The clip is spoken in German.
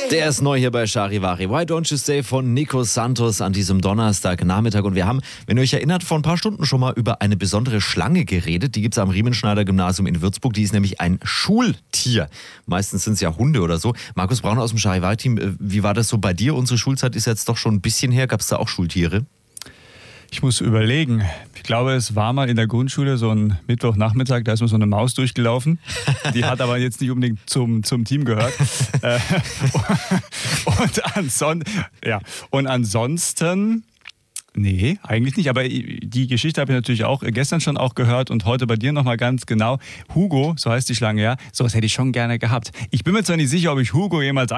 Der ist neu hier bei Charivari. Why Don't You Stay von Nico Santos an diesem Donnerstagnachmittag. Und wir haben, wenn ihr euch erinnert, vor ein paar Stunden schon mal über eine besondere Schlange geredet. Die gibt es am Riemenschneider-Gymnasium in Würzburg. Die ist nämlich ein Schultier. Meistens sind es ja Hunde oder so. Markus Braun aus dem Charivari-Team, wie war das so bei dir? Unsere Schulzeit ist jetzt doch schon ein bisschen her. Gab es da auch Schultiere? Ich muss überlegen. Ich glaube, es war mal in der Grundschule so ein Mittwochnachmittag, da ist mir so eine Maus durchgelaufen. Die hat aber jetzt nicht unbedingt zum Team gehört. Und ansonsten, nee, eigentlich nicht. Aber die Geschichte habe ich natürlich auch gestern schon auch gehört und heute bei dir nochmal ganz genau. Hugo, so heißt die Schlange, ja, sowas hätte ich schon gerne gehabt. Ich bin mir zwar nicht sicher, ob ich Hugo jemals